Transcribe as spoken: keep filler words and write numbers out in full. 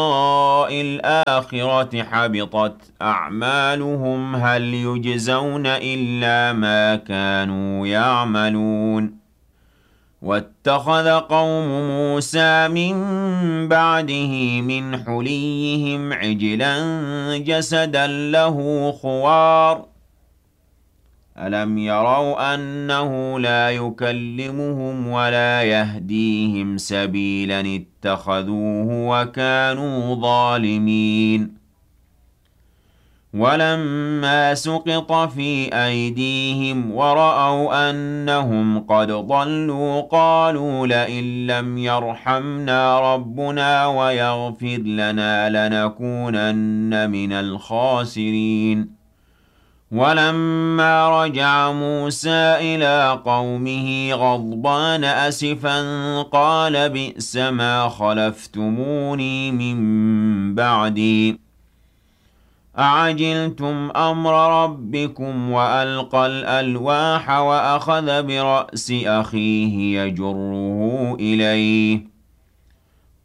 الآخرة حبطت أعمالهم هل يجزون إلا ما كانوا يعملون واتخذ قوم موسى من بعده من حليهم عجلا جسدا له خوار ألم يروا أنه لا يكلمهم ولا يهديهم سبيلا اتخذوه وكانوا ظالمين ولما سقط في أيديهم ورأوا أنهم قد ضلوا قالوا لئن لم يرحمنا ربنا ويغفر لنا لنكونن من الخاسرين ولما رجع موسى إلى قومه غضبان أسفا قال بئس ما خلفتموني من بعدي أعجلتم أمر ربكم وألقى الألواح وأخذ برأس أخيه يجره إليه